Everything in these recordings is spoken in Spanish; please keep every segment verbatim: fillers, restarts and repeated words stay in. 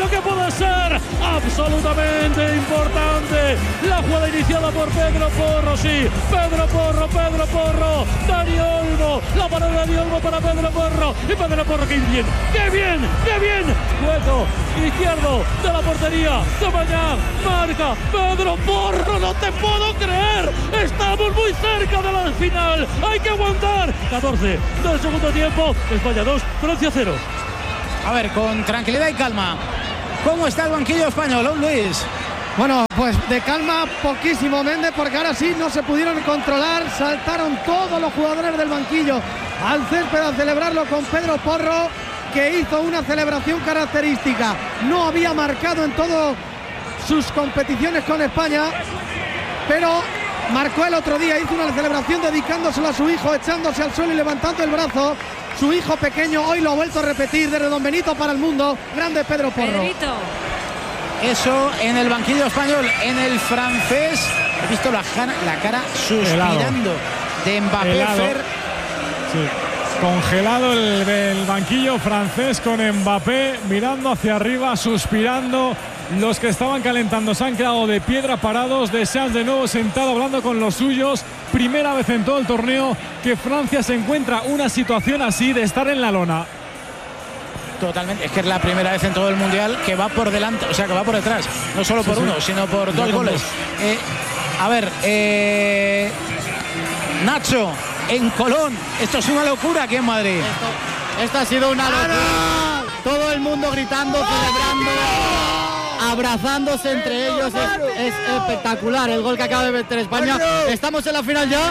lo que puede ser absolutamente importante. La jugada iniciada por Pedro Porro, sí, Pedro Porro, Pedro Porro, Dani Olmo, la parada de Dani Olmo para Pedro Porro, y Pedro Porro, qué bien, qué bien, qué bien, hueco izquierdo de la portería de Mañán, marca Pedro Porro, no te puedo creer, estamos muy cerca de la final, hay que aguantar. catorce del segundo tiempo, España dos, Francia cero. A ver, con tranquilidad y calma, ¿cómo está el banquillo español, Luis? Bueno, pues de calma poquísimo, Méndez, porque ahora sí no se pudieron controlar, saltaron todos los jugadores del banquillo al césped a celebrarlo con Pedro Porro, que hizo una celebración característica. No había marcado en todas sus competiciones con España, pero marcó el otro día, hizo una celebración dedicándoselo a su hijo, echándose al suelo y levantando el brazo. Su hijo pequeño hoy lo ha vuelto a repetir desde Don Benito para el mundo. Grande Pedro Porro. Pedrito. Eso en el banquillo español. En el francés he visto la, la cara suspirando de Mbappé. Fer. Sí. Congelado el, el banquillo francés con Mbappé mirando hacia arriba, suspirando. Los que estaban calentando se han quedado de piedra parados. Deschamps de nuevo sentado hablando con los suyos. Primera vez en todo el torneo que Francia se encuentra una situación así de estar en la lona. Totalmente, es que es la primera vez en todo el mundial que va por delante, o sea que va por detrás, no solo por sí, uno, sí. sino por dos goles. Eh, a ver, eh, Nacho, en Colón, esto es una locura aquí en Madrid. Esto, esto ha sido una locura. Todo el mundo gritando, celebrando, abrazándose entre ellos. Es, es espectacular el gol que acaba de meter España. Estamos en la final ya.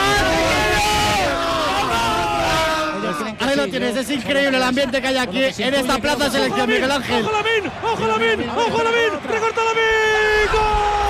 Ahí lo tienes, es increíble el ambiente que hay aquí en esta plaza de selección, Miguel Ángel. ¡Ojo Lamín! ¡Ojo Lamín! ¡Ojo Lamín! ¡Recorta Lamín! ¡Gol!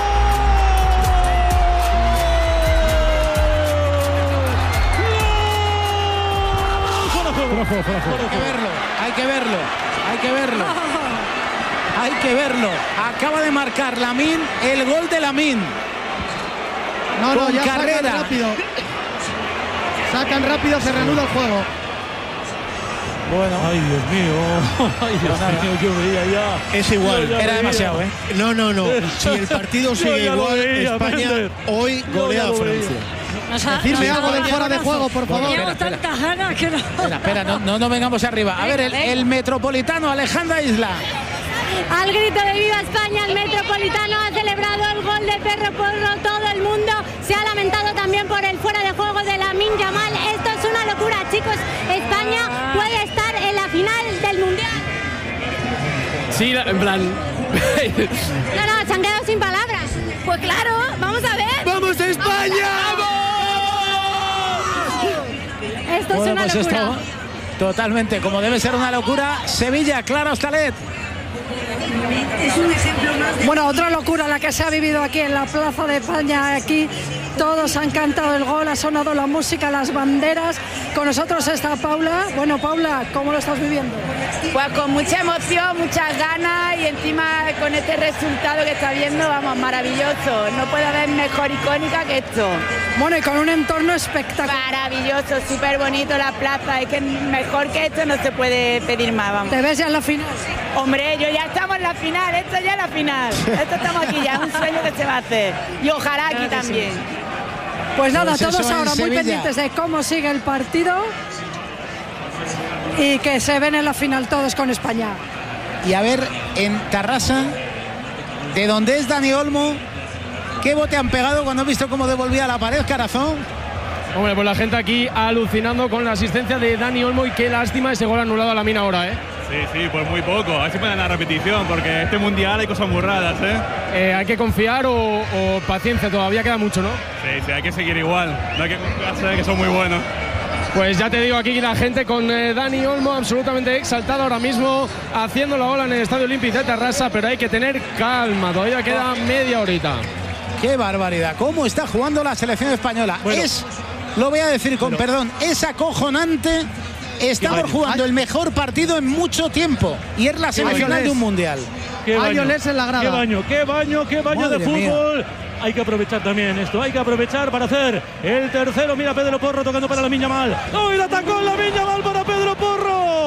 Hay que verlo, hay que verlo, hay que verlo. Hay que verlo. Acaba de marcar Lamín el gol de Lamín. No, no, con ya carrera. Sacan rápido. Sacan rápido, se reanuda el juego. Bueno. Ay, Dios mío. Ay, Dios mío, yo veía ya. Es igual. Era veía. demasiado, ¿eh? No, no, no. Si el partido sigue igual, veía, España Méndez. hoy golea a Francia. Nos ha, Decidme nos algo del fuera de juego, por favor. Teníamos tantas ganas que no. Espera, espera, no, no, no vengamos arriba. A ver, el, el metropolitano Alejandra Isla. Al grito de Viva España, el Metropolitano ha celebrado el gol de Pedro Porro. Todo el mundo se ha lamentado también por el fuera de juego de Lamine Yamal. Esto es una locura, chicos. España puede estar en la final del Mundial. Sí, en plan... No, no, se han quedado sin palabras. Pues claro, vamos a ver. ¡Vamos a España! Esto bueno, es una pues locura. Esto, totalmente, como debe ser una locura. Sevilla, Clara Hostalet. Es un ejemplo más de... Bueno, otra locura la que se ha vivido aquí en la Plaza de España. Aquí todos han cantado el gol, ha sonado la música, las banderas. Con nosotros está Paula. Bueno, Paula, ¿cómo lo estás viviendo? Pues con mucha emoción, muchas ganas y encima con este resultado que está viendo, vamos, maravilloso. No puede haber mejor icónica que esto. Bueno, y con un entorno espectacular. Maravilloso, súper bonito la plaza. Es que mejor que esto no se puede pedir más, vamos. ¿Te ves ya en la final? Hombre, yo ya estamos en la final, esto ya es la final. Esto estamos aquí ya, es un sueño que se va a hacer. Y ojalá aquí también. Pues nada, pues todos ahora muy Sevilla. pendientes de cómo sigue el partido y que se ven en la final todos con España. Y a ver, en Tarrasa, de donde es Dani Olmo, ¿qué bote han pegado cuando han visto cómo devolvía la pared, Carazón? Hombre, pues la gente aquí alucinando con la asistencia de Dani Olmo y qué lástima ese gol anulado a Lamine ahora, ¿eh? Sí, sí, pues muy poco. A ver si ponen la repetición, porque este mundial hay cosas muy raras, ¿eh? eh hay que confiar o, o paciencia, todavía queda mucho, ¿no? Sí, sí, hay que seguir igual. No hay que confiarse, que son muy buenos. Pues ya te digo, aquí la gente con eh, Dani Olmo absolutamente exaltado ahora mismo, haciendo la ola en el Estadio Olímpico de Tarrasa, pero hay que tener calma, todavía queda media horita. ¡Qué barbaridad! ¿Cómo está jugando la selección española? Bueno, es, lo voy a decir con bueno. perdón, es acojonante. Estamos jugando el mejor partido en mucho tiempo y es la semifinal de un mundial. Qué baño, en la grada. qué baño, qué baño, qué baño Madre de fútbol. Mía. Hay que aprovechar también esto, hay que aprovechar para hacer el tercero. Mira Pedro Porro tocando para Lamine Yamal. ¡Oh, y la atacó Lamine Yamal para Pedro Porro!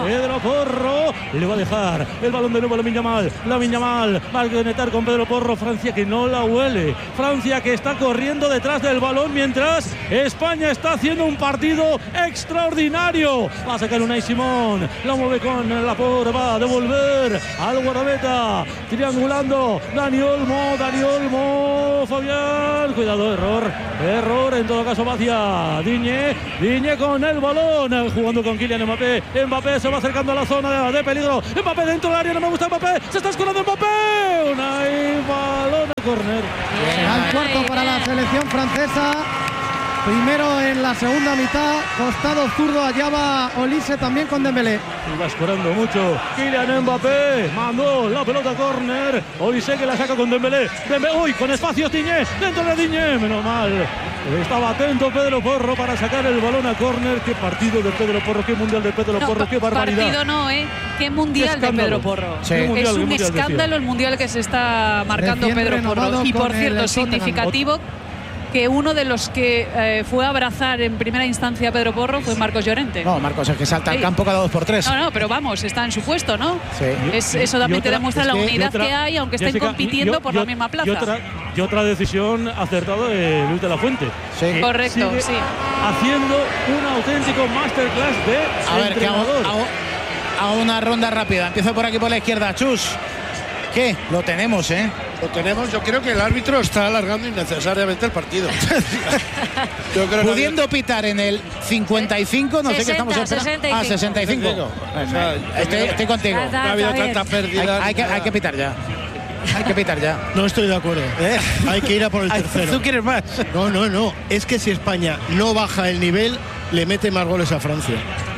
Pedro Porro le va a dejar el balón de nuevo a Lamine Yamal. Lamine Yamal va a conectar con Pedro Porro. Francia que no la huele. Francia que está corriendo detrás del balón mientras España está haciendo un partido extraordinario. Va a sacar Unai Simón. La mueve con la por. Va a devolver al guardameta. Triangulando Dani Olmo. Dani Olmo. Fabián. Cuidado, error. Error. En todo caso va hacia Digne. Digne con el balón. Jugando con Kylian Mbappé. Mbappé se va acercando a la zona de peligro. Mbappé dentro del área. No me gusta Mbappé. Se está escurando Mbappé. Unai, balón de córner. Al cuarto para la selección francesa. Primero en la segunda mitad, costado zurdo, allá va Olise también con Dembélé. Y va escorando mucho Kylian Mbappé, mandó la pelota a córner. Olise que la saca con Dembélé. Dembélé, uy, con espacios Digne, dentro de Digne, menos mal. Estaba atento Pedro Porro para sacar el balón a córner. Qué partido de Pedro Porro, qué mundial de Pedro no, Porro, qué barbaridad. Partido no, ¿eh? Qué mundial qué de Pedro Porro. Sí. Mundial, es un mundial, escándalo decía. El mundial que se está marcando Recién Pedro Porro. Y por cierto, significativo que uno de los que eh, fue a abrazar en primera instancia a Pedro Porro fue Marcos Llorente. No, Marcos es que salta sí. al campo cada dos por tres. No, no, pero vamos, está en su puesto, ¿no? Sí. Es, eso también otra, te demuestra es la que unidad otra, que hay, aunque estén Jessica, compitiendo yo, por yo, la misma plaza. Y otra, y otra decisión acertada de Luis de la Fuente. Sí. Correcto, Sigue sí. haciendo un auténtico masterclass de A ver, entrenador. que hago, hago, hago una ronda rápida. Empiezo por aquí por la izquierda. Chus. ¿Qué? Lo tenemos, ¿eh? Lo tenemos. Yo creo que el árbitro está alargando innecesariamente el partido. Yo creo Pudiendo que... pitar en el cincuenta y cinco, no sesenta, sé qué estamos esperando. sesenta y cinco. Ah, sesenta y cinco. O sea, estoy, estoy contigo. No ha habido tantas pérdidas. Hay, hay, que, hay que pitar ya. Hay que pitar ya. No estoy de acuerdo. ¿Eh? Hay que ir a por el tercero. ¿Tú quieres más? No, no, no. Es que si España no baja el nivel, le mete más goles a Francia.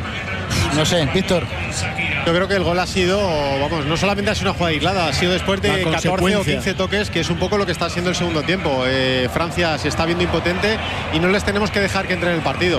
No sé, Víctor. Yo creo que el gol ha sido, vamos, no solamente ha sido una jugada aislada, ha sido después de catorce o quince toques, que es un poco lo que está haciendo el segundo tiempo. Eh, Francia se está viendo impotente y no les tenemos que dejar que entre en el partido.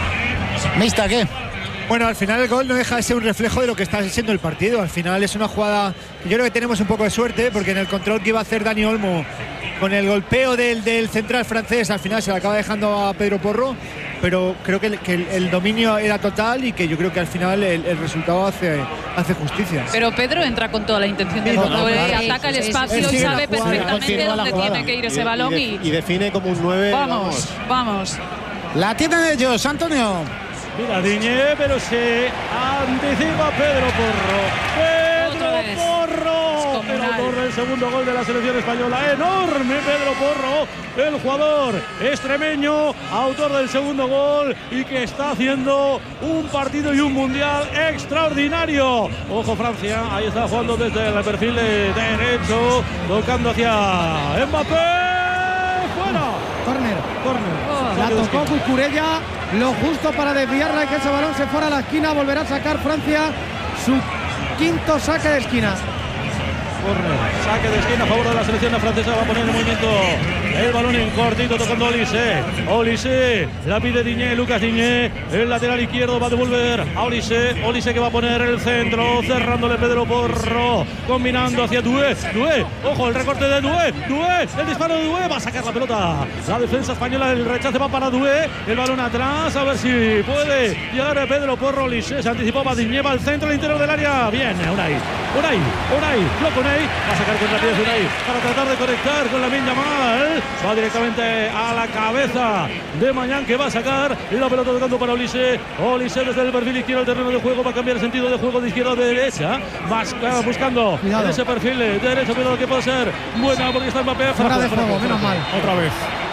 ¿Mista qué? Bueno, al final el gol no deja de ser un reflejo de lo que está siendo el partido. Al final es una jugada que yo creo que tenemos un poco de suerte, porque en el control que iba a hacer Dani Olmo con el golpeo del, del central francés, al final se lo acaba dejando a Pedro Porro, pero creo que el, que el, el dominio era total y que yo creo que al final el, el resultado hace, hace justicia. Pero Pedro entra con toda la intención de no, no, claro. ataca el espacio y sabe perfectamente dónde tiene que ir ese balón y, y, y define como un nueve. Vamos, vamos. La tienen ellos, Antonio. Mira Digne, pero se anticipa Pedro Porro. Pedro Porro. Pedro Porro, el segundo gol de la selección española. Enorme Pedro Porro, el jugador extremeño, autor del segundo gol y que está haciendo un partido y un mundial extraordinario. Ojo Francia, ahí está jugando desde el perfil de derecho, tocando hacia Mbappé. Fuera. Córner. Córner. Oh, la tocó Cucurella, lo justo para desviarla y que ese balón se fuera a la esquina. Volverá a sacar Francia su quinto saque de esquina. Corner, saque de esquina a favor de la selección francesa. Va a poner en movimiento el balón en cortito, tocando Olise. Olise, la pide Digne, Lucas Digne. El lateral izquierdo va a devolver a Olise. Olise que va a poner el centro, cerrándole Pedro Porro, combinando hacia Doué. Doué, ojo, el recorte de Doué. Doué, el disparo de Doué, va a sacar la pelota. La defensa española, el rechace va para Doué. El balón atrás, a ver si puede llegar a Pedro Porro. Olise se anticipó, va Digne, va al centro, al interior del área. Bien, Unai, Unai, Unai, lo pone. Va a sacar con rapidez Unai para tratar de conectar con Lamine Yamal. Va directamente a la cabeza de Mañán, que va a sacar la pelota tocando para Olise. Olise desde el perfil izquierdo del terreno de juego, va a cambiar el sentido de juego de izquierda a derecha. Va buscando Cuidado. en ese perfil de derecho, pero que puede ser buena porque está Mbappé. Fuera de juego, menos mal. Otra vez.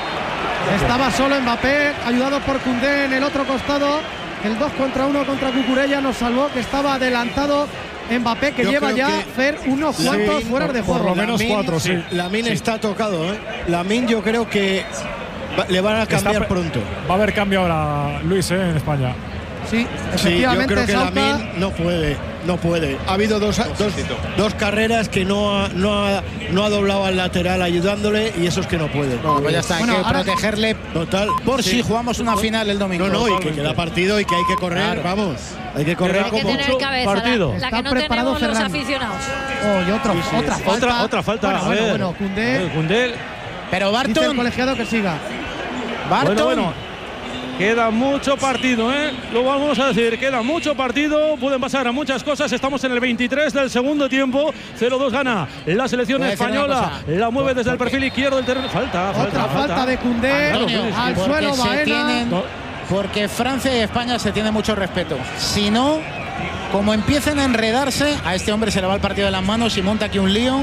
Estaba solo Mbappé, ayudado por Koundé en el otro costado. El dos contra uno contra Cucurella nos salvó, que estaba adelantado Mbappé, que yo lleva ya que Fer unos cuantos sí, fuera de juego. Por lo menos Lamine, cuatro, sí. Lamine sí. está tocado, ¿eh? Lamine yo creo que va, le van a cambiar está, pronto. Va a haber cambio ahora, Luis, ¿eh? en España. Sí, sí, efectivamente. yo creo que Lamine no puede, no puede. Ha habido dos, dos, dos carreras que no ha, no, ha, no ha doblado al lateral ayudándole y eso es que no puede. No, pues ya está, bueno, hay que protegerle total, por sí. si jugamos una final el domingo. No, no, y que queda partido y que hay que correr, claro. vamos. Hay que correr hay como que tener cabeza, partido. La, la que no tenemos los aficionados. Oh, y otro, sí, sí. Otra, falta. otra, otra falta. Bueno, a bueno, ver. bueno, Koundé. Koundé. Pero Barton. Dice el colegiado que siga. Barton. Bueno, bueno. Queda mucho partido, ¿eh? Lo vamos a decir, queda mucho partido, pueden pasar a muchas cosas. Estamos en el veintitrés del segundo tiempo. cero dos gana la selección española. La mueve desde el perfil izquierdo del terreno. Falta, falta, Otra falta, falta de Koundé. Antonio, al suelo Baena. Tienen, porque Francia y España se tienen mucho respeto. Si no, como empiecen a enredarse, a este hombre se le va el partido de las manos y monta aquí un lío.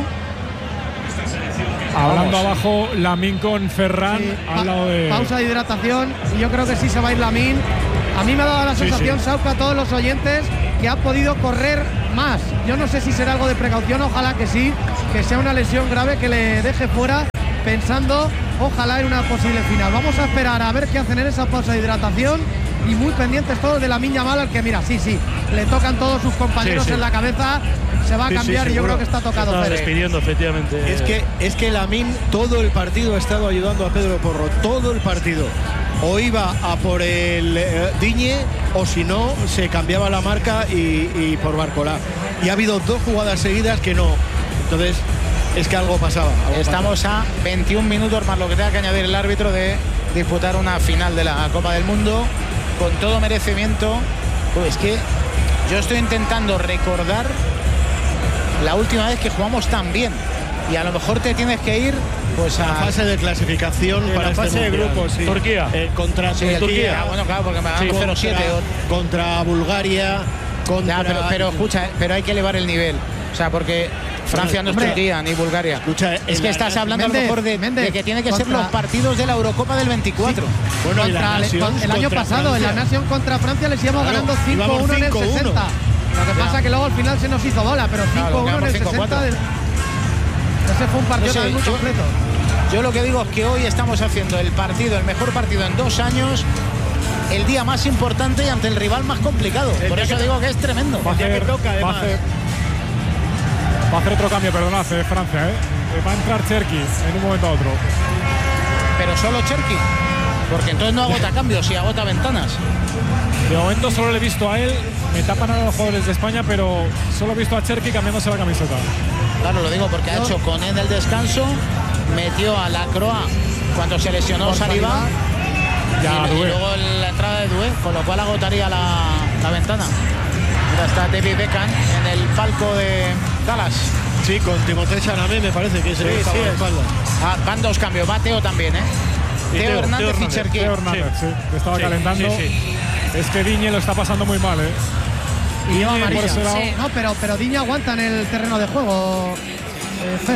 Hablando Vamos. abajo, Lamine con Ferran sí, al lado de... Pausa de hidratación y yo creo que sí se va a ir Lamine. A mí me ha dado la sensación, sí, sí. Sauca, a todos los oyentes, que ha podido correr más. Yo no sé si será algo de precaución, ojalá que sí, que sea una lesión grave que le deje fuera, pensando, ojalá en una posible final. Vamos a esperar a ver qué hacen en esa pausa de hidratación y muy pendientes todos de Lamine Yamal, al que mira, sí, sí, le tocan todos sus compañeros sí, sí. en la cabeza. Se va a cambiar sí, sí, y yo creo que está tocado. Está despidiendo, efectivamente. Es que, es que Lamine todo el partido ha estado ayudando a Pedro Porro, todo el partido. O iba a por el eh, Digne, o si no, se cambiaba la marca y, y por Barcolá. Y ha habido dos jugadas seguidas que no. Entonces, es que algo pasaba. Algo Estamos pasaba. a veintiún minutos más lo que tenga que añadir el árbitro de disputar una final de la Copa del Mundo con todo merecimiento. Pues que yo estoy intentando recordar la última vez que jugamos tan bien y a lo mejor te tienes que ir pues a la fase de clasificación sí, para la fase este de grupos, sí. Turquía eh, contra sí, Turquía, Turquía. Bueno, claro, porque me dan sí, cero siete contra Bulgaria, contra ya, pero, pero escucha, pero hay que elevar el nivel, o sea, porque Francia no es Turquía ni Bulgaria. Escucha, es que estás hablando Méndez, a lo mejor de, Méndez, de que tiene que contra, ser los partidos de la Eurocopa del veinticuatro. Sí. Bueno, contra, Nación, el año pasado Francia. En la Nación contra Francia les íbamos claro, ganando cinco uno en el sesenta. Lo que ya. pasa que luego al final se nos hizo bola, pero cinco uno claro, en el sesenta. Del... Ese fue un partido no sé, muy completo. Yo lo que digo es que hoy estamos haciendo el partido, el mejor partido en dos años, el día más importante y ante el rival más complicado. El Por eso que digo que es tremendo. Va a hacer, que toca, va, a hacer, va a hacer otro cambio, perdonad, de Francia, ¿eh? Va a entrar Cherki en un momento a otro. Pero solo Cherki, porque entonces no agota cambios, si agota ventanas. De momento solo le he visto a él, me tapan a los jugadores de España, pero solo he visto a Cherki cambiándose la camiseta. Claro, lo digo porque ha hecho con él el descanso, metió a la Croa cuando se lesionó Saliba ya, y, y luego la entrada de Doué, con lo cual agotaría la, la ventana. Ahora está David Beckham en el palco de Dallas. Sí, con Timothée Chalamet me parece que se sí, sí, ah, van dos cambios, va Teo también, ¿eh? Teo, Teo Hernández Teo y Cherki. Teo Hernández, sí, sí, que estaba sí, calentando. Sí, sí. Es que Digne lo está pasando muy mal, ¿eh? Y lleva amarilla. Sí. No, pero, pero Digne aguanta en el terreno de juego, eh, Fer.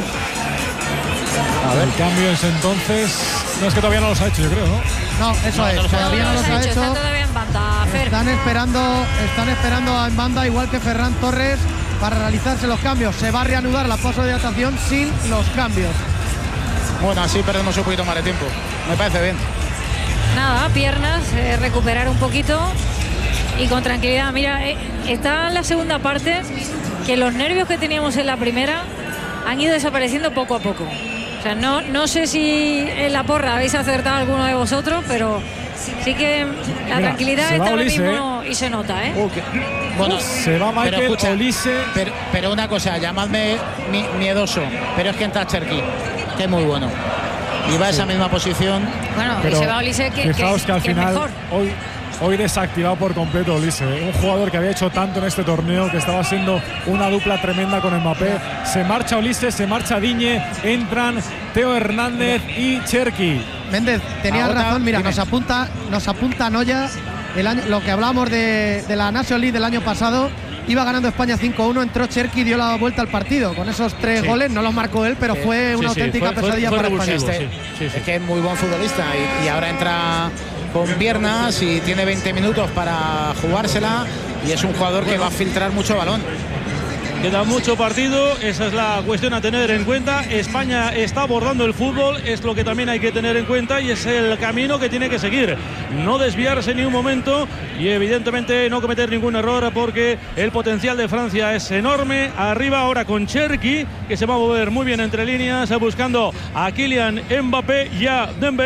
A ver, cambios entonces. No, es que todavía no los ha hecho, yo creo, ¿no? No, eso no, es, no todavía no los ha hecho. Están todavía en banda, Fer. Están esperando, están esperando en banda, igual que Ferran Torres, para realizarse los cambios. Se va a reanudar la pausa de hidratación sin los cambios. Bueno, así perdemos un poquito más de tiempo. Me parece bien. Nada, piernas, eh, recuperar un poquito y con tranquilidad. Mira, eh, está en la segunda parte que los nervios que teníamos en la primera han ido desapareciendo poco a poco. O sea, no, no sé si en la porra habéis acertado alguno de vosotros, pero sí que la Mira, tranquilidad está ahora Olise, mismo ¿eh? Y se nota, ¿eh? Okay. Bueno, se va Michael, pero escucha, Olise. Pero, pero una cosa, llamadme mi, miedoso, pero es que entra Cherki, que es muy bueno. Y va a esa sí. misma posición. Bueno, pero y se va Olise que, fijaos que, que al que final mejor. Hoy, hoy desactivado por completo Olise, un jugador que había hecho tanto en este torneo, que estaba siendo una dupla tremenda con Mbappé. Se marcha Olise, se marcha Digne, entran Teo Hernández y Cherki. Méndez, tenías Ahora, razón, mira, dime. nos apunta, nos apunta Noya el año, lo que hablábamos de, de la National League del año pasado. Iba ganando España cinco uno, entró Cherki y dio la vuelta al partido. Con esos tres sí. goles, no los marcó él, pero sí. fue una sí, auténtica sí. Fue, pesadilla fue, fue para España. Este, sí, sí, sí. Es que es muy buen futbolista y, y ahora entra con piernas y tiene veinte minutos para jugársela y es un jugador bueno. que va a filtrar mucho balón. Queda mucho partido, esa es la cuestión a tener en cuenta. España está abordando el fútbol, es lo que también hay que tener en cuenta y es el camino que tiene que seguir. No desviarse ni un momento y evidentemente no cometer ningún error porque el potencial de Francia es enorme. Arriba ahora con Cherki, que se va a mover muy bien entre líneas, buscando a Kylian Mbappé y a Dembélé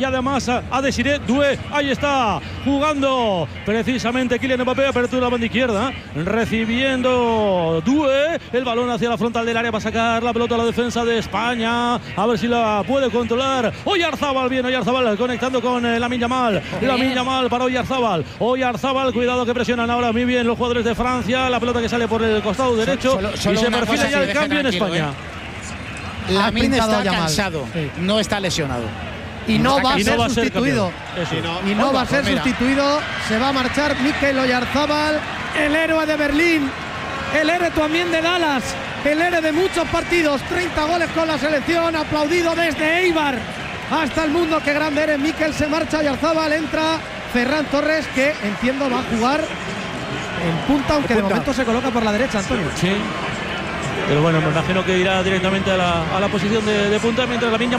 y además a, a Desiré Doué. Ahí está jugando precisamente Kylian Mbappé, apertura la banda izquierda, recibiendo Doué el balón hacia la frontal del área para sacar la pelota a la defensa de España, a ver si la puede controlar. Oyarzábal, bien Oyarzábal conectando con eh, Lamine Yamal, Lamine Yamal para Oyarzábal, Oyarzábal, cuidado que presionan ahora muy bien los jugadores de Francia, la pelota que sale por el costado derecho solo, solo y se perfila ya el cambio en España. ¿eh? Lamine está cansado, sí. no está lesionado. Y no, va, y a no va a ser sustituido. sustituido. Y no va a ser sustituido. Se va a marchar Mikel Oyarzábal, el héroe de Berlín, el héroe también de Dallas, el héroe de muchos partidos. treinta goles con la selección, aplaudido desde Eibar hasta el mundo. Qué grande eres, Mikel. Se marcha Oyarzábal, entra Ferran Torres, que entiendo va a jugar en punta, aunque de momento se coloca por la derecha, Antonio. Sí. Pero bueno, me imagino que irá directamente a la, a la posición de, de punta, mientras la Lamine